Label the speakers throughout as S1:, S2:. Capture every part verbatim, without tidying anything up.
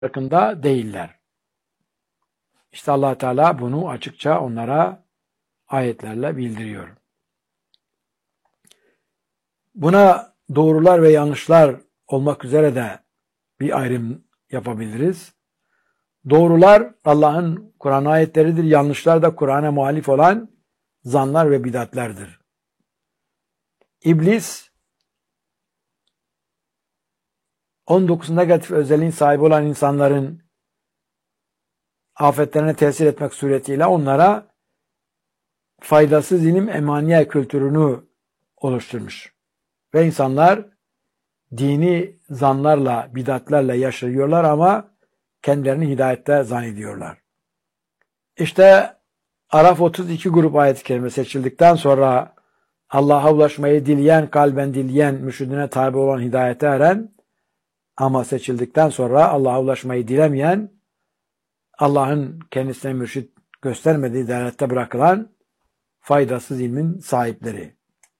S1: farkında değiller. İşte Allah Teala bunu açıkça onlara ayetlerle bildiriyor. Buna doğrular ve yanlışlar olmak üzere de bir ayrım yapabiliriz. Doğrular Allah'ın Kur'an ayetleridir. Yanlışlar da Kur'an'a muhalif olan zanlar ve bidatlerdir. İblis on dokuz negatif özelliğin sahibi olan insanların afetlerine tesir etmek suretiyle onlara faydasız ilim emaniye kültürünü oluşturmuş. Ve insanlar dini zanlarla, bidatlerle yaşıyorlar ama kendilerini hidayette zannediyorlar. İşte Araf otuz iki grup ayet-i kerime seçildikten sonra Allah'a ulaşmayı dileyen, kalben dileyen, mürşidine tabi olan hidayete eren ama seçildikten sonra Allah'a ulaşmayı dilemeyen, Allah'ın kendisine mürşid göstermediği dairette bırakılan faydasız ilmin sahipleri.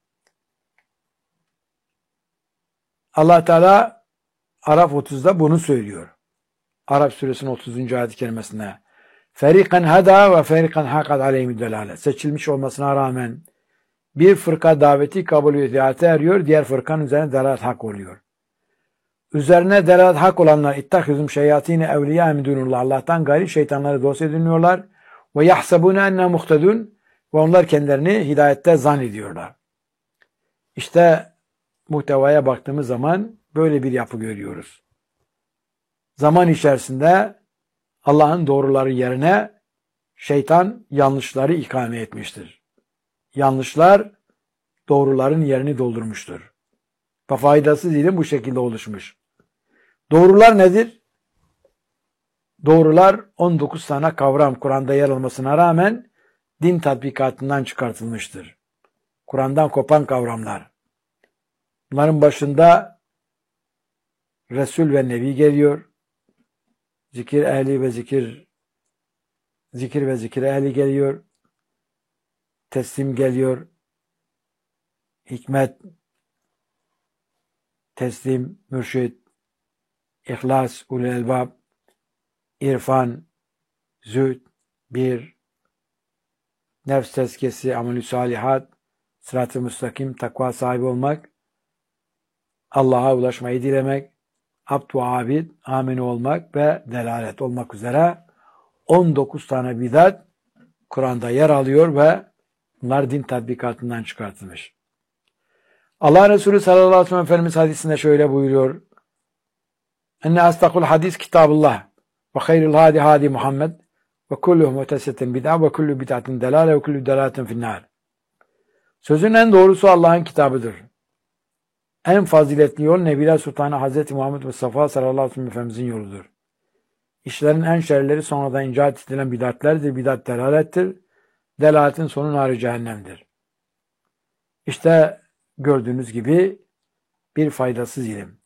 S1: Allah Teala Araf otuzda bunu söylüyor. Araf suresinin otuzuncu ayet-i kerimesinde ferikan hada ve ferikan hakat aleyhimü delale. Seçilmiş olmasına rağmen bir fırka daveti kabul hidayete eriyor, diğer fırkanın üzerine delalet hak oluyor. Üzerine delalet hak olanlar ittahizum şeyatine evliya emdunullah. Allah'tan gayri şeytanları dost ediniyorlar. Ve yahsabune enne muhtedun. Ve onlar kendilerini hidayette zannediyorlar. İşte muhtevaya baktığımız zaman böyle bir yapı görüyoruz. Zaman içerisinde Allah'ın doğruları yerine şeytan yanlışları ikame etmiştir. Yanlışlar doğruların yerini doldurmuştur. Ve faydasız ilim bu şekilde oluşmuş. Doğrular nedir? Doğrular on dokuz tane kavram Kur'an'da yer almasına rağmen din tatbikatından çıkartılmıştır. Kur'an'dan kopan kavramlar. Bunların başında Resul ve Nebi geliyor. Zikir ehli ve zikir zikir ve zikir ehli geliyor. Teslim geliyor. Hikmet, teslim, mürşid, İhlas, ulul elbab, irfan, zühd, bir, nefs tezkiyesi, amelü salihat, sırat-ı müstakim, takva sahibi olmak, Allah'a ulaşmayı dilemek, abd ve abid, amin olmak ve delalet olmak üzere on dokuz tane bidat Kur'an'da yer alıyor ve bunlar din tatbikatından çıkartılmış. Allah Resulü sallallahu aleyhi ve sellem Efendimiz hadisinde şöyle buyuruyor. Enne astakul hadis kitabullah ve hayrul hadi hadi Muhammed ve kulluhu mutesetin bid'a ve kullu bid'atin delale ve kullu delaletin finnâr. Sözün en doğrusu Allah'ın kitabıdır. En faziletli yol Nebiler Sultanı Hazreti Muhammed Mustafa sallallahu aleyhi ve sellem Efendimizin yoludur. İşlerin en şerleri sonradan icat edilen bid'atlerdir. Bid'at delalettir. Delaletin sonu nar-ı cehennemdir. İşte gördüğünüz gibi bir faydasız ilim.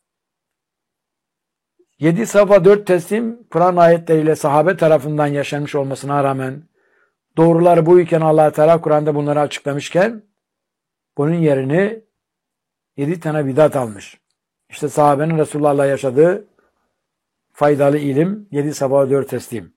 S1: Yedi safa dört teslim Kur'an ayetleriyle sahabe tarafından yaşanmış olmasına rağmen doğruları bu iken Allah Teala Kur'an'da bunları açıklamışken bunun yerini yedi tane bidat almış. İşte sahabenin Resulullah'la yaşadığı faydalı ilim yedi safa dört teslim.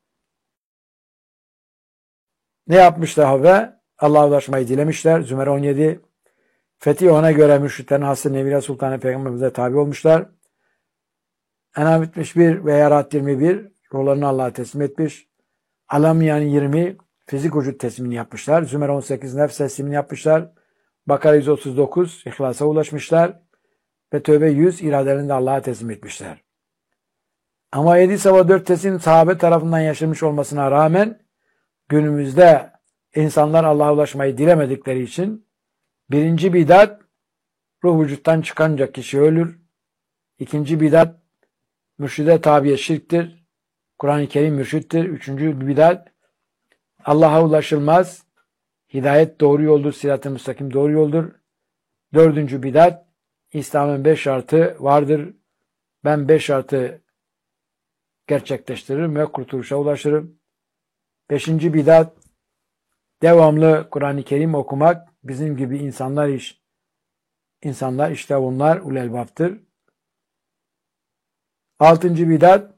S1: Ne yapmış sahabe? Allah'a ulaşmayı dilemişler. Zümer on yedi. Fethi ona göre müşriklerin Hasır Nebiler Sultanı Peygamberimize tabi olmuşlar. En'am yetmiş bir ve Yarat yirmi bir ruhlarını Allah'a teslim etmiş. Alam yani yirmi fizik vücut teslimini yapmışlar. Zümer on sekiz nefs teslimini yapmışlar. Bakara yüz otuz dokuz İhlas'a ulaşmışlar. Ve Tövbe yüz iradelerini de Allah'a teslim etmişler. Ama yedi safa dört teslim sahabe tarafından yaşanmış olmasına rağmen günümüzde insanlar Allah'a ulaşmayı dilemedikleri için birinci bidat ruh vücuttan çıkanca kişi ölür. İkinci bidat mürşide tabiye şirktir. Kur'an-ı Kerim mürşittir. Üçüncü bidat Allah'a ulaşılmaz. Hidayet doğru yoldur. Sırat-ı müstakim doğru yoldur. Dördüncü bidat İslam'ın beş şartı vardır. Ben beş şartı gerçekleştiririm ve kurtuluşa ulaşırım. Beşinci bidat devamlı Kur'an-ı Kerim okumak. Bizim gibi insanlar iş. İnsanlar işte bunlar ulul elbaptır. Altıncı bidat